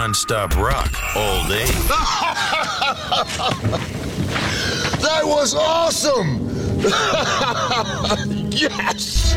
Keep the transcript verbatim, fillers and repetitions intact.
non-stop rock all day. That was awesome! Yes!